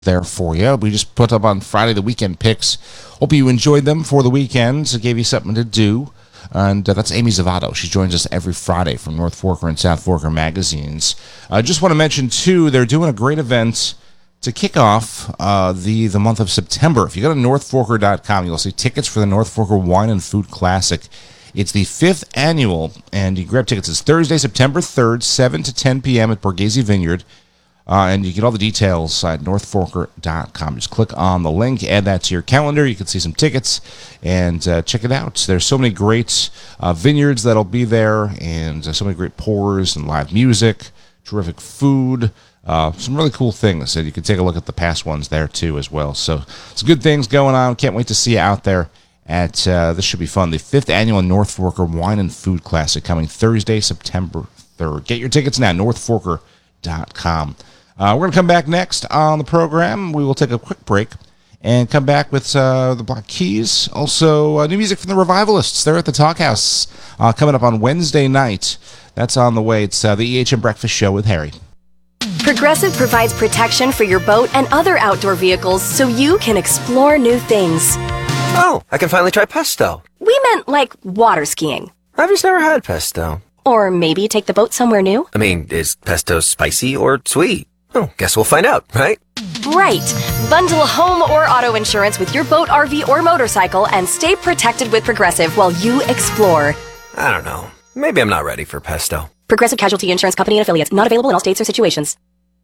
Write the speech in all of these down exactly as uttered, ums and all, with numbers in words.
there for you. We just put up on Friday the weekend picks. Hope you enjoyed them for the weekend. It gave you something to do. And uh, that's Amy Zavato. She joins us every Friday from North Forker and South Forker magazines. I uh, just want to mention, too, they're doing a great event to kick off uh, the, the month of September. If you go to north forker dot com, you'll see tickets for the North Forker Wine and Food Classic. It's the fifth annual, and you grab tickets. It's Thursday, September third, seven to ten p.m. at Borghese Vineyard. Uh, and you get all the details at north forker dot com. Just click on the link, add that to your calendar. You can see some tickets and uh, check it out. There's so many great uh, vineyards that'll be there, and uh, so many great pours and live music, terrific food, uh, some really cool things. And you can take a look at the past ones there, too, as well. So some good things going on. Can't wait to see you out there. At uh, this should be fun. The fifth annual North Forker Wine and Food Classic coming Thursday, September third. Get your tickets now, north forker dot com. Uh, we're going to come back next on the program. We will take a quick break and come back with uh, the Black Keys. Also, uh, new music from the Revivalists. They're at the Talk House uh, coming up on Wednesday night. That's on the way. It's uh, the E H M Breakfast Show with Harry. Progressive provides protection for your boat and other outdoor vehicles so you can explore new things. Oh, I can finally try pesto. We meant like water skiing. I've just never had pesto. Or maybe take the boat somewhere new. I mean, is pesto spicy or sweet? Oh, guess we'll find out, right? Right. Bundle home or auto insurance with your boat, R V, or motorcycle and stay protected with Progressive while you explore. I don't know. Maybe I'm not ready for pesto. Progressive Casualty Insurance Company and Affiliates. Not available in all states or situations.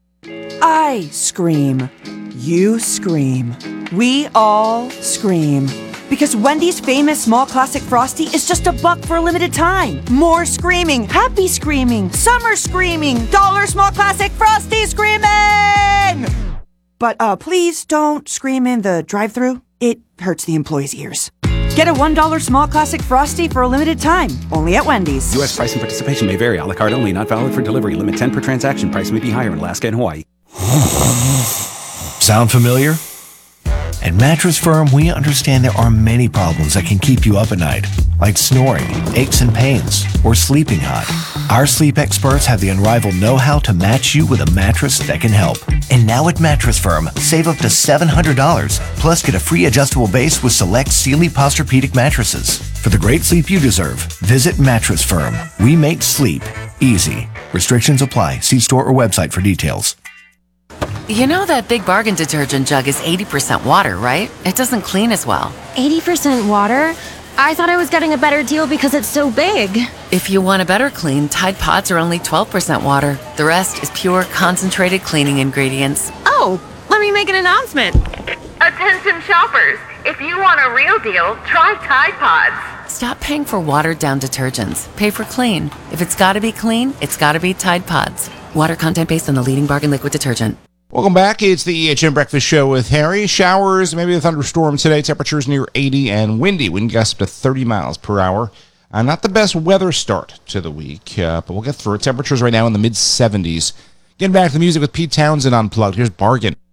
I scream. You scream. We all scream. Because Wendy's famous small classic Frosty is just a buck for a limited time. More screaming, happy screaming, summer screaming, dollar small classic Frosty screaming! But uh, please don't scream in the drive-thru. It hurts the employees' ears. Get a one dollar small classic Frosty for a limited time, only at Wendy's. U S price and participation may vary. A la carte only, not valid for delivery. Limit ten per transaction. Price may be higher in Alaska and Hawaii. Sound familiar? At Mattress Firm, we understand there are many problems that can keep you up at night, like snoring, aches and pains, or sleeping hot. Our sleep experts have the unrivaled know-how to match you with a mattress that can help. And now at Mattress Firm, save up to seven hundred dollars, plus get a free adjustable base with select Sealy Posturepedic mattresses. For the great sleep you deserve, visit Mattress Firm. We make sleep easy. Restrictions apply. See store or website for details. You know that Big Bargain detergent jug is eighty percent water, right? It doesn't clean as well. eighty percent water? I thought I was getting a better deal because it's so big. If you want a better clean, Tide Pods are only twelve percent water. The rest is pure, concentrated cleaning ingredients. Oh, let me make an announcement. Attention shoppers, if you want a real deal, try Tide Pods. Stop paying for watered-down detergents. Pay for clean. If it's gotta be clean, it's gotta be Tide Pods. Water content based on the leading bargain liquid detergent. Welcome back. It's the E H M Breakfast Show with Harry. Showers, maybe a thunderstorm today. Temperatures near eighty and windy. Wind gusts up to thirty miles per hour. Uh, not the best weather start to the week, uh, but we'll get through it. Temperatures right now in the mid seventies. Getting back to the music with Pete Townsend Unplugged. Here's Bargain.